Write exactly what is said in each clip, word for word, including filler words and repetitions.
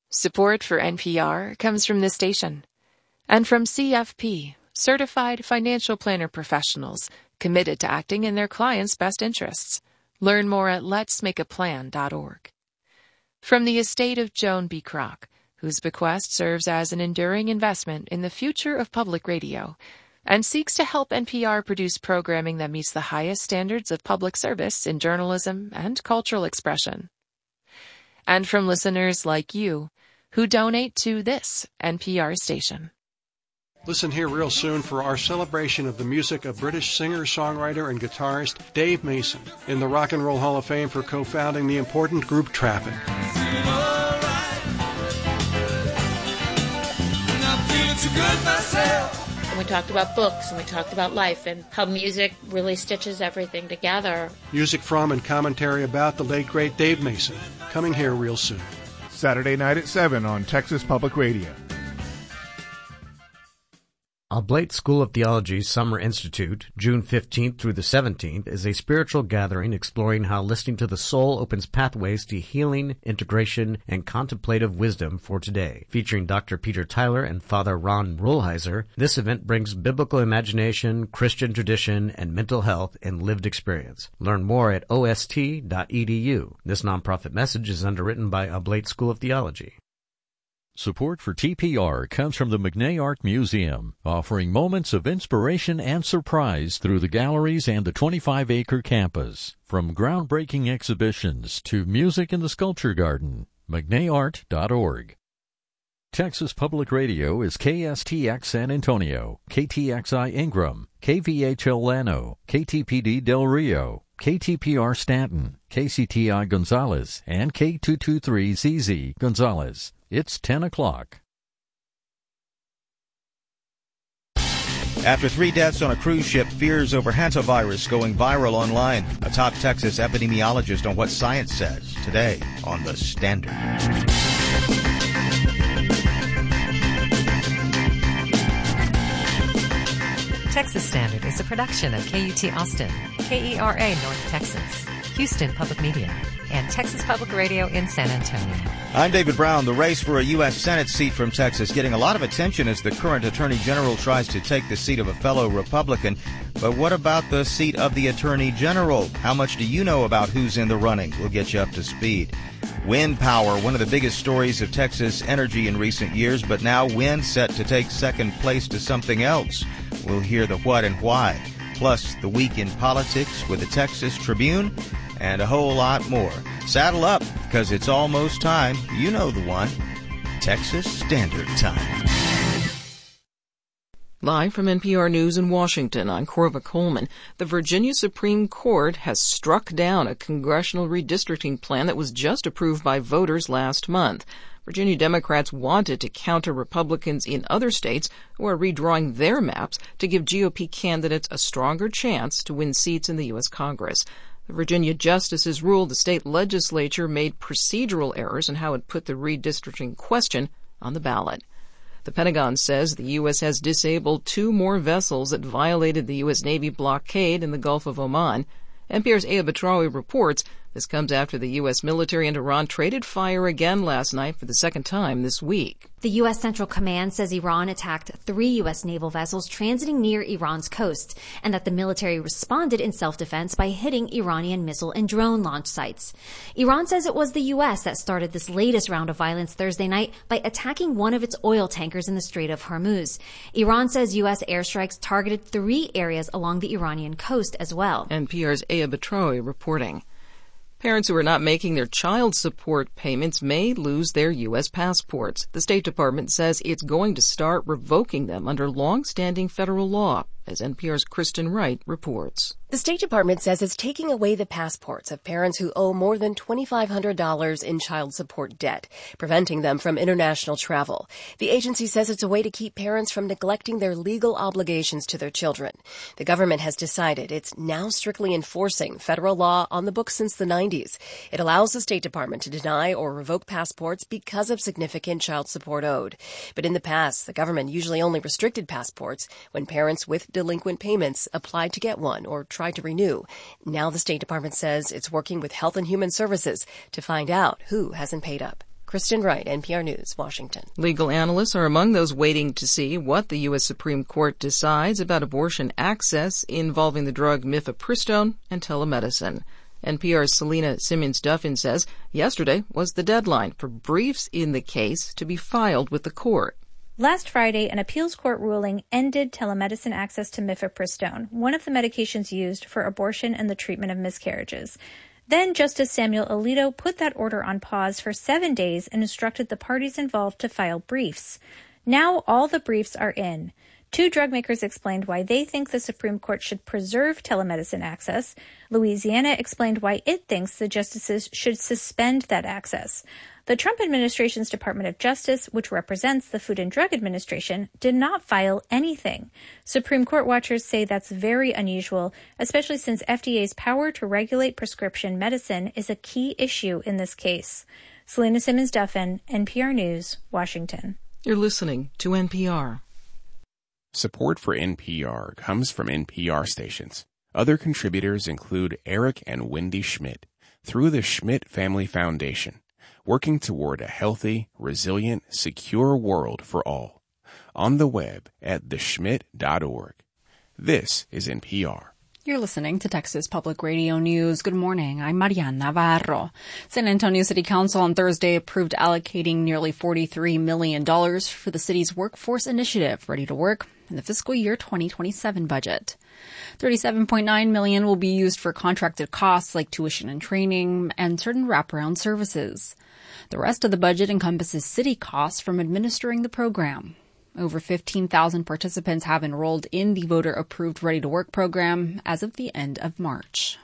Support for N P R comes from this station and from C F P, Certified Financial Planner Professionals, committed to acting in their clients' best interests. Learn more at lets make a plan dot org. From the estate of Joan B. Kroc, whose bequest serves as an enduring investment in the future of public radio and seeks to help N P R produce programming that meets the highest standards of public service in journalism and cultural expression. And from listeners like you, who donate to this N P R station. Listen here real soon for our celebration of the music of British singer, songwriter, and guitarist Dave Mason in the Rock and Roll Hall of Fame for co-founding the important group Traffic. And we talked about books, and we talked about life, and how music really stitches everything together. Music from and commentary about the late, great Dave Mason. Coming here real soon. Saturday night at seven on Texas Public Radio. Oblate School of Theology Summer Institute, June fifteenth through the seventeenth, is a spiritual gathering exploring how listening to the soul opens pathways to healing, integration, and contemplative wisdom for today. Featuring Doctor Peter Tyler and Father Ron Rolheiser, this event brings biblical imagination, Christian tradition, and mental health and lived experience. Learn more at O S T dot E D U. This nonprofit message is underwritten by Oblate School of Theology. Support for T P R comes from the McNay Art Museum, offering moments of inspiration and surprise through the galleries and the twenty-five acre campus. From groundbreaking exhibitions to music in the sculpture garden, mcnay art dot org. Texas Public Radio is K S T X San Antonio, K T X I Ingram, K V H L Llano, K T P D Del Rio, K T P R Stanton, K C T I Gonzales, and K two twenty-three Z Z Gonzales. It's ten o'clock. After three deaths on a cruise ship, fears over hantavirus going viral online. A top Texas epidemiologist on what science says today on The Standard. Texas Standard is a production of K U T Austin, K E R A North Texas, Houston Public Media, and Texas Public Radio in San Antonio. I'm David Brown. The race for a U S Senate seat from Texas getting a lot of attention as the current Attorney General tries to take the seat of a fellow Republican. But what about the seat of the Attorney General? How much do you know about who's in the running? We'll get you up to speed. Wind power, one of the biggest stories of Texas energy in recent years, but now wind set to take second place to something else. We'll hear the what and why. Plus, the week in politics with the Texas Tribune, and a whole lot more. Saddle up, because it's almost time. You know the one. Texas Standard Time. Live from N P R News in Washington, I'm Corva Coleman. The Virginia Supreme Court has struck down a congressional redistricting plan that was just approved by voters last month. Virginia Democrats wanted to counter Republicans in other states who are redrawing their maps to give G O P candidates a stronger chance to win seats in the U S Congress. The Virginia justices ruled the state legislature made procedural errors in how it put the redistricting question on the ballot. The Pentagon says the U S has disabled two more vessels that violated the U S Navy blockade in the Gulf of Oman. N P R's Aya Batrawi reports this comes after the U S military and Iran traded fire again last night for the second time this week. The U S Central Command says Iran attacked three U S naval vessels transiting near Iran's coast, and that the military responded in self-defense by hitting Iranian missile and drone launch sites. Iran says it was the U S that started this latest round of violence Thursday night by attacking one of its oil tankers in the Strait of Hormuz. Iran says U S airstrikes targeted three areas along the Iranian coast as well. N P R's Aya Batrawi reporting. Parents who are not making their child support payments may lose their U S passports. The State Department says it's going to start revoking them under long-standing federal law, as N P R's Kristen Wright reports. The State Department says it's taking away the passports of parents who owe more than two thousand five hundred dollars in child support debt, preventing them from international travel. The agency says it's a way to keep parents from neglecting their legal obligations to their children. The government has decided it's now strictly enforcing federal law on the books since the nineties. It allows the State Department to deny or revoke passports because of significant child support owed. But in the past, the government usually only restricted passports when parents with delinquent payments applied to get one or tried to renew. Now the State Department says it's working with Health and Human Services to find out who hasn't paid up. Kristen Wright, N P R News, Washington. Legal analysts are among those waiting to see what the U S Supreme Court decides about abortion access involving the drug mifepristone and telemedicine. N P R's Selena Simmons-Duffin says yesterday was the deadline for briefs in the case to be filed with the court. Last Friday, an appeals court ruling ended telemedicine access to mifepristone, one of the medications used for abortion and the treatment of miscarriages. Then Justice Samuel Alito put that order on pause for seven days and instructed the parties involved to file briefs. Now all the briefs are in. Two drug makers explained why they think the Supreme Court should preserve telemedicine access. Louisiana explained why it thinks the justices should suspend that access. The Trump administration's Department of Justice, which represents the Food and Drug Administration, did not file anything. Supreme Court watchers say that's very unusual, especially since F D A's power to regulate prescription medicine is a key issue in this case. Selena Simmons-Duffin, N P R News, Washington. You're listening to N P R. Support for N P R comes from N P R stations. Other contributors include Eric and Wendy Schmidt through the Schmidt Family Foundation, working toward a healthy, resilient, secure world for all. On the web at the schmidt dot org. This is N P R. You're listening to Texas Public Radio News. Good morning. I'm Mariana Navarro. San Antonio City Council on Thursday approved allocating nearly forty-three million dollars for the city's workforce initiative, Ready to Work, in the fiscal year twenty twenty-seven budget. thirty-seven point nine million dollars will be used for contracted costs like tuition and training and certain wraparound services. The rest of the budget encompasses city costs from administering the program. Over fifteen thousand participants have enrolled in the voter-approved Ready to Work program as of the end of March.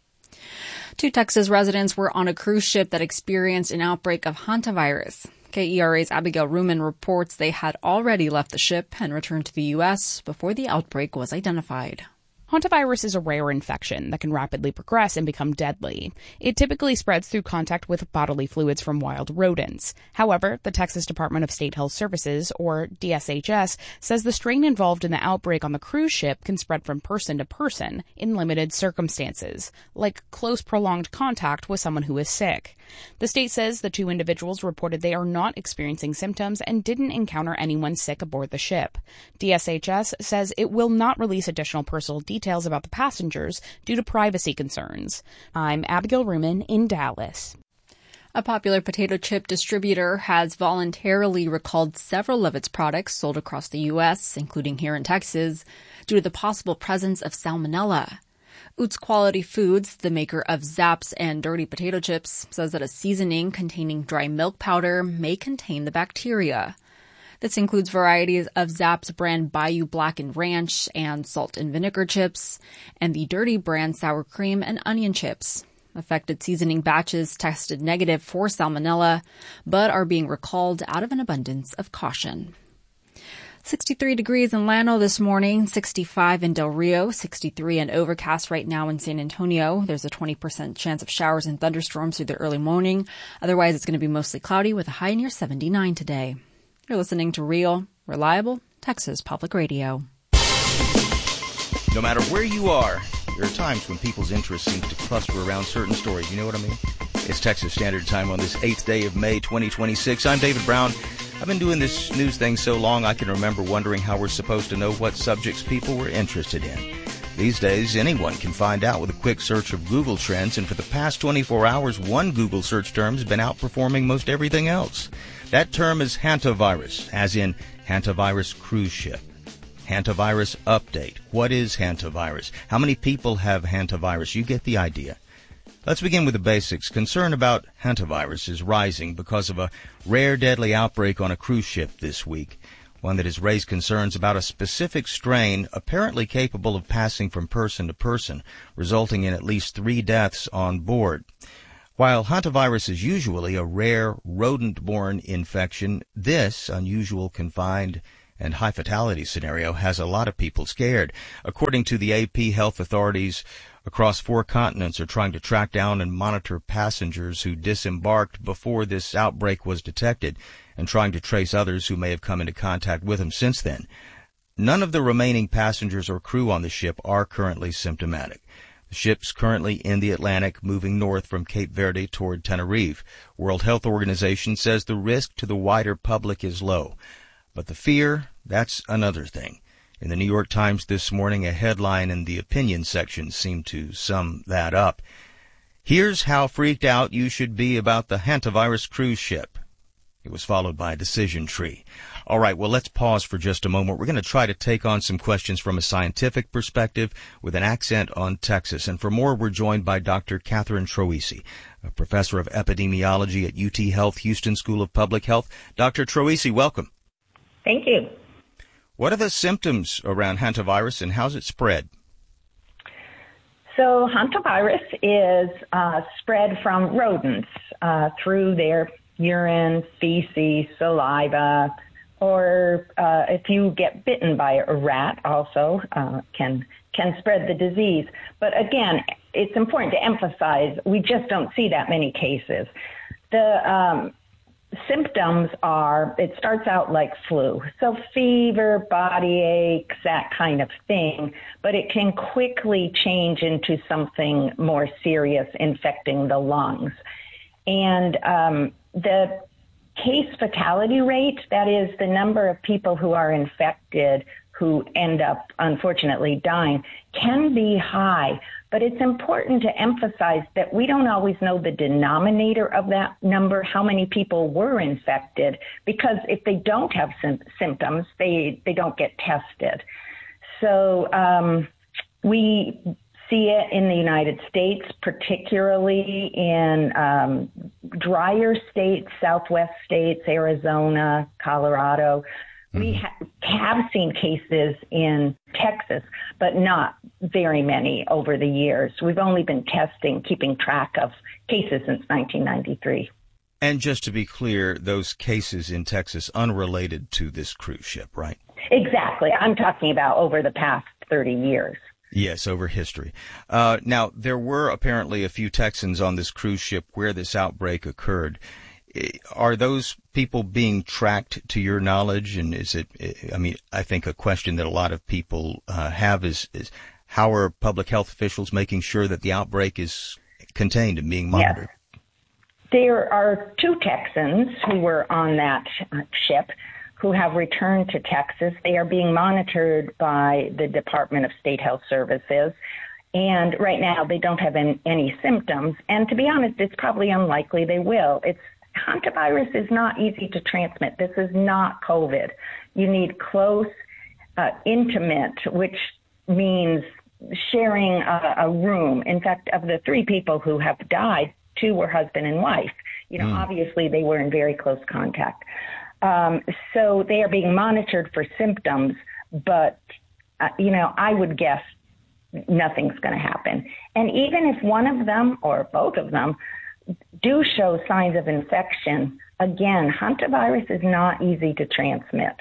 Two Texas residents were on a cruise ship that experienced an outbreak of hantavirus. K E R A's Abigail Ruman reports they had already left the ship and returned to the U S before the outbreak was identified. Hantavirus is a rare infection that can rapidly progress and become deadly. It typically spreads through contact with bodily fluids from wild rodents. However, the Texas Department of State Health Services, or D S H S, says the strain involved in the outbreak on the cruise ship can spread from person to person in limited circumstances, like close prolonged contact with someone who is sick. The state says the two individuals reported they are not experiencing symptoms and didn't encounter anyone sick aboard the ship. D S H S says it will not release additional personal details details about the passengers due to privacy concerns. I'm Abigail Ruman in Dallas. A popular potato chip distributor has voluntarily recalled several of its products sold across the U S, including here in Texas, due to the possible presence of salmonella. Utz Quality Foods, the maker of Zapp's and Dirty Potato Chips, says that a seasoning containing dry milk powder may contain the bacteria. This includes varieties of Zapp's brand Bayou Black and Ranch and Salt and Vinegar chips, and the Dirty brand sour cream and onion chips. Affected seasoning batches tested negative for salmonella, but are being recalled out of an abundance of caution. sixty-three degrees in Llano this morning, sixty-five in Del Rio, sixty-three and overcast right now in San Antonio. There's a twenty percent chance of showers and thunderstorms through the early morning. Otherwise, it's going to be mostly cloudy with a high near seventy-nine today. You're listening to Real, Reliable, Texas Public Radio. No matter where you are, there are times when people's interest seems to cluster around certain stories. You know what I mean? It's Texas Standard Time on this eighth day of May, twenty twenty-six. I'm David Brown. I've been doing this news thing so long I can remember wondering how we're supposed to know what subjects people were interested in. These days, anyone can find out with a quick search of Google Trends, and for the past twenty-four hours, one Google search term has been outperforming most everything else. That term is hantavirus, as in hantavirus cruise ship. Hantavirus update. What is hantavirus? How many people have hantavirus? You get the idea. Let's begin with the basics. Concern about hantavirus is rising because of a rare deadly outbreak on a cruise ship this week, one that has raised concerns about a specific strain apparently capable of passing from person to person, resulting in at least three deaths on board. While hantavirus is usually a rare rodent-borne infection, this unusual confined and high fatality scenario has a lot of people scared. According to the A P, health authorities across four continents are trying to track down and monitor passengers who disembarked before this outbreak was detected and trying to trace others who may have come into contact with them since then. None of the remaining passengers or crew on the ship are currently symptomatic. The ship's currently in the Atlantic, moving north from Cape Verde toward Tenerife. World Health Organization says the risk to the wider public is low. But the fear, that's another thing. In the New York Times this morning, a headline in the opinion section seemed to sum that up. Here's how freaked out you should be about the hantavirus cruise ship. It was followed by a decision tree. All right, well, let's pause for just a moment. We're going to try to take on some questions from a scientific perspective with an accent on Texas. And for more, we're joined by Doctor Catherine Troisi, a professor of epidemiology at U T Health Houston School of Public Health. Doctor Troisi, welcome. Thank you. What are the symptoms around hantavirus and how's it spread? So hantavirus is uh, spread from rodents uh, through their urine, feces, saliva, or uh, if you get bitten by a rat also uh, can can spread the disease. But again, it's important to emphasize we just don't see that many cases. The um, symptoms are, it starts out like flu. So fever, body aches, that kind of thing, but it can quickly change into something more serious, infecting the lungs. And um, the case fatality rate, that is the number of people who are infected who end up unfortunately dying, can be high. But it's important to emphasize that we don't always know the denominator of that number, how many people were infected, because if they don't have sim- symptoms, they, they don't get tested. So um, we see it in the United States, particularly in um, drier states, Southwest states, Arizona, Colorado. We ha- have seen cases in Texas, but not very many over the years. We've only been testing, keeping track of cases since nineteen ninety-three. And just to be clear, those cases in Texas unrelated to this cruise ship, right? Exactly. I'm talking about over the past thirty years. Yes, over history. Uh, now, there were apparently a few Texans on this cruise ship where this outbreak occurred. Are those people being tracked to your knowledge? And is it, I mean, I think a question that a lot of people uh, have is, is how are public health officials making sure that the outbreak is contained and being monitored? Yes. There are two Texans who were on that ship who have returned to Texas. They are being monitored by the Department of State Health Services. And right now they don't have any, any symptoms. And to be honest, it's probably unlikely they will. It's Hantavirus is not easy to transmit. This is not COVID. You need close, uh, intimate, which means sharing a, a room. In fact, of the three people who have died, two were husband and wife. You know, mm. obviously they were in very close contact. Um, so they are being monitored for symptoms, but, uh, you know, I would guess nothing's going to happen. And even if one of them or both of them do show signs of infection, again, hantavirus is not easy to transmit.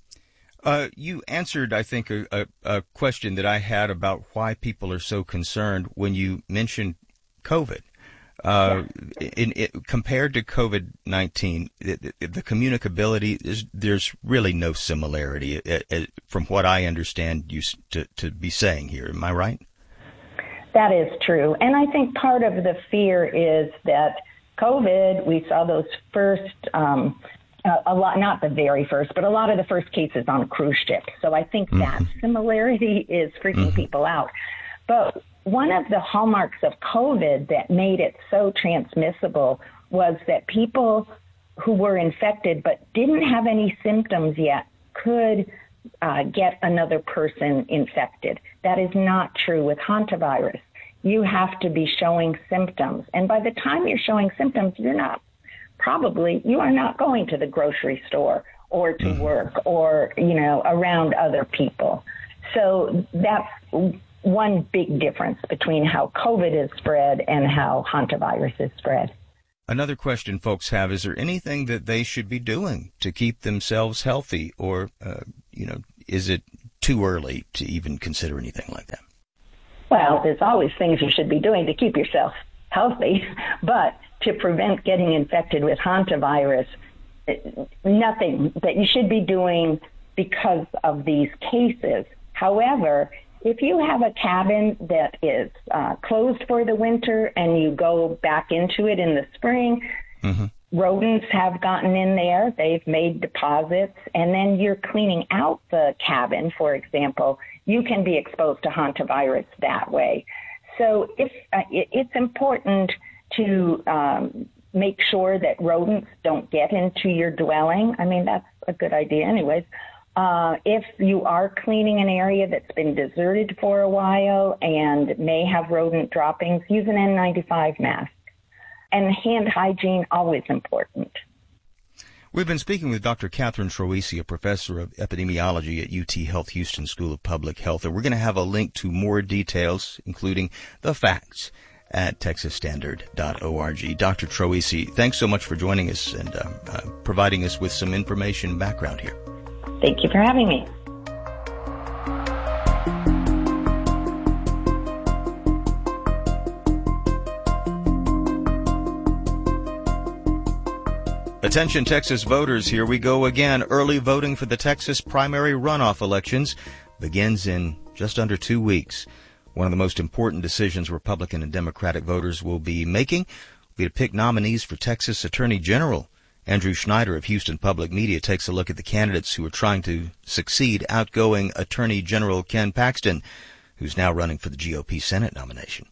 Uh, you answered, I think, a, a, a question that I had about why people are so concerned when you mentioned COVID. Uh, yeah. in, in, compared to COVID nineteen, the, the communicability, is, there's really no similarity, uh, uh, from what I understand you to, to be saying here. Am I right? That is true. And I think part of the fear is that COVID, we saw those first, um, uh, a lot, not the very first, but a lot of the first cases on cruise ships. So I think mm-hmm. that similarity is freaking mm-hmm. people out. But one of the hallmarks of COVID that made it so transmissible was that people who were infected but didn't have any symptoms yet could uh, get another person infected. That is not true with hantavirus. You have to be showing symptoms. And by the time you're showing symptoms, you're not probably, you are not going to the grocery store or to mm-hmm. work or, you know, around other people. So that's one big difference between how COVID is spread and how hantavirus is spread. Another question folks have, is there anything that they should be doing to keep themselves healthy? Or, uh, you know, is it too early to even consider anything like that? Well, there's always things you should be doing to keep yourself healthy, but to prevent getting infected with hantavirus, nothing that you should be doing because of these cases. However, if you have a cabin that is uh, closed for the winter and you go back into it in the spring, mm-hmm. rodents have gotten in there, they've made deposits, and then you're cleaning out the cabin, for example, you can be exposed to hantavirus that way. So if, uh, it, it's important to um, make sure that rodents don't get into your dwelling. I mean, that's a good idea anyways. Uh, if you are cleaning an area that's been deserted for a while and may have rodent droppings, use an N ninety-five mask. And hand hygiene, always important. We've been speaking with Doctor Catherine Troisi, a professor of epidemiology at U T Health Houston School of Public Health. And we're going to have a link to more details, including the facts, at texas standard dot org. Doctor Troisi, thanks so much for joining us and uh, uh, providing us with some information and background here. Thank you for having me. Attention Texas voters, here we go again. Early voting for the Texas primary runoff elections begins in just under two weeks. One of the most important decisions Republican and Democratic voters will be making will be to pick nominees for Texas Attorney General. Andrew Schneider of Houston Public Media takes a look at the candidates who are trying to succeed outgoing Attorney General Ken Paxton, who's now running for the G O P Senate nomination.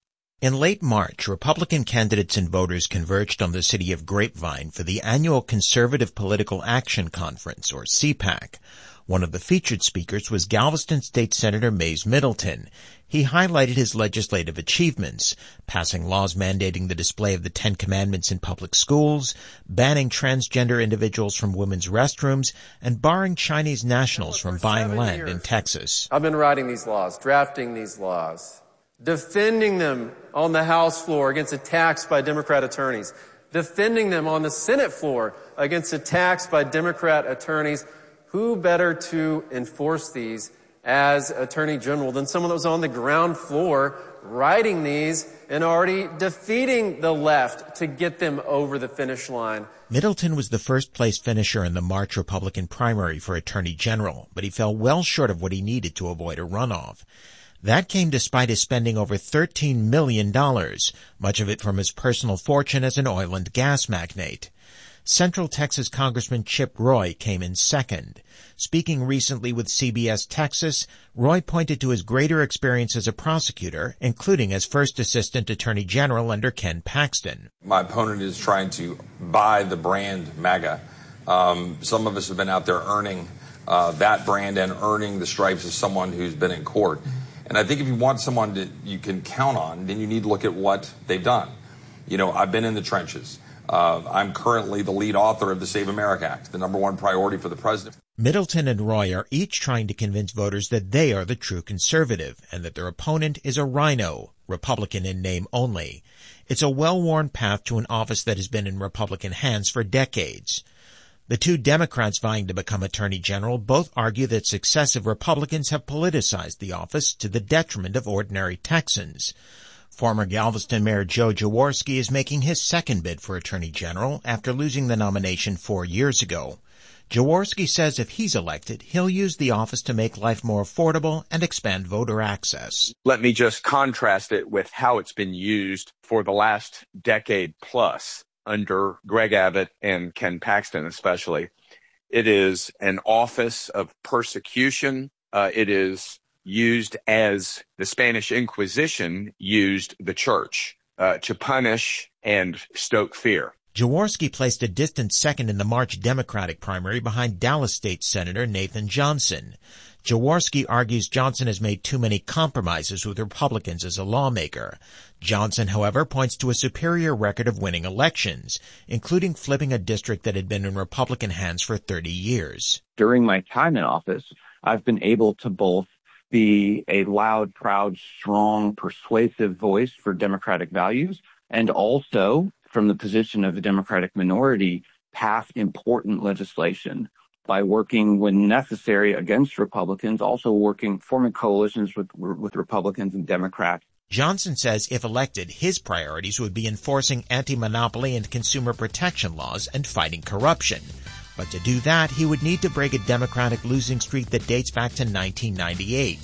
In late March, Republican candidates and voters converged on the city of Grapevine for the annual Conservative Political Action Conference, or C PAC. One of the featured speakers was Galveston State Senator Mays Middleton. He highlighted his legislative achievements, passing laws mandating the display of the Ten Commandments in public schools, banning transgender individuals from women's restrooms, and barring Chinese nationals from buying land in Texas. I've been writing these laws, drafting these laws, defending them on the House floor against attacks by Democrat attorneys, defending them on the Senate floor against attacks by Democrat attorneys. Who better to enforce these as Attorney General than someone that was on the ground floor writing these and already defeating the left to get them over the finish line? Middleton was the first-place finisher in the March Republican primary for Attorney General, but he fell well short of what he needed to avoid a runoff. That came despite his spending over thirteen million dollars, much of it from his personal fortune as an oil and gas magnate. Central Texas Congressman Chip Roy came in second. Speaking recently with C B S Texas, Roy pointed to his greater experience as a prosecutor, including as first assistant attorney general under Ken Paxton. My opponent is trying to buy the brand MAGA. Um, some of us have been out there earning uh, that brand and earning the stripes of someone who's been in court. And I think if you want someone that you can count on, then you need to look at what they've done. You know, I've been in the trenches. Uh, I'm currently the lead author of the Save America Act, the number one priority for the president. Middleton and Roy are each trying to convince voters that they are the true conservative and that their opponent is a rhino, Republican in name only. It's a well-worn path to an office that has been in Republican hands for decades. The two Democrats vying to become Attorney General both argue that successive Republicans have politicized the office to the detriment of ordinary Texans. Former Galveston Mayor Joe Jaworski is making his second bid for Attorney General after losing the nomination four years ago. Jaworski says if he's elected, he'll use the office to make life more affordable and expand voter access. Let me just contrast it with how it's been used for the last decade plus under Greg Abbott and Ken Paxton especially. It is an office of persecution. Uh, it is used as the Spanish Inquisition used the church uh, to punish and stoke fear. Jaworski placed a distant second in the March Democratic primary behind Dallas State Senator Nathan Johnson. Jaworski argues Johnson has made too many compromises with Republicans as a lawmaker. Johnson, however, points to a superior record of winning elections, including flipping a district that had been in Republican hands for thirty years. During my time in office, I've been able to both be a loud, proud, strong, persuasive voice for Democratic values, and also, from the position of the Democratic minority, pass important legislation by working when necessary against Republicans, also working, forming coalitions with, with Republicans and Democrats. Johnson says if elected, his priorities would be enforcing anti-monopoly and consumer protection laws and fighting corruption. But to do that, he would need to break a Democratic losing streak that dates back to nineteen ninety-eight,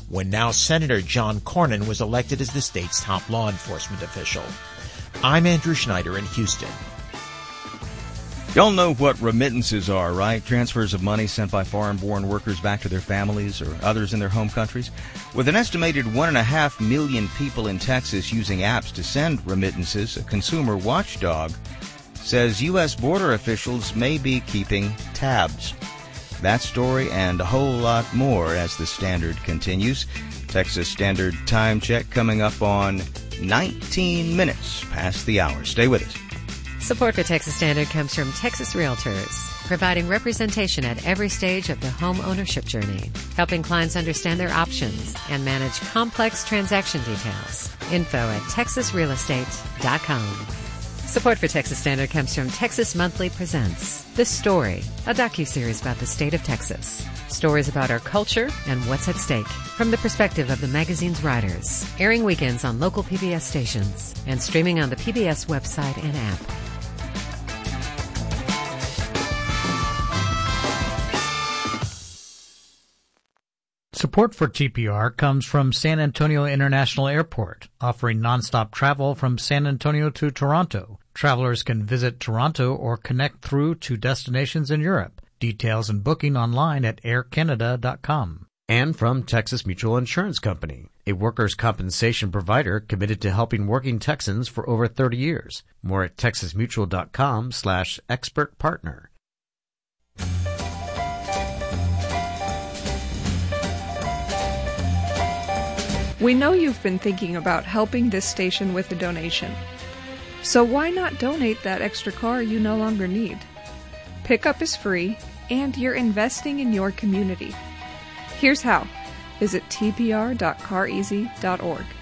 when now Senator John Cornyn was elected as the state's top law enforcement official. I'm Andrew Schneider in Houston. Y'all know what remittances are, right? Transfers of money sent by foreign-born workers back to their families or others in their home countries. With an estimated one and a half million people in Texas using apps to send remittances, a consumer watchdog says U S border officials may be keeping tabs. That story and a whole lot more as the Standard continues. Texas Standard time check coming up on nineteen minutes past the hour. Stay with us. Support for Texas Standard comes from Texas Realtors, providing representation at every stage of the home ownership journey, helping clients understand their options and manage complex transaction details. Info at texas real estate dot com. Support for Texas Standard comes from Texas Monthly Presents The Story, a docuseries about the state of Texas. Stories about our culture and what's at stake from the perspective of the magazine's writers. Airing weekends on local P B S stations and streaming on the P B S website and app. Support for T P R comes from San Antonio International Airport, offering nonstop travel from San Antonio to Toronto. Travelers can visit Toronto or connect through to destinations in Europe. Details and booking online at air canada dot com. And from Texas Mutual Insurance Company, a workers' compensation provider committed to helping working Texans for over thirty years. More at texas mutual dot com slash expert partner. We know you've been thinking about helping this station with a donation. So why not donate that extra car you no longer need? Pickup is free, and you're investing in your community. Here's how. Visit t p r dot car easy dot org.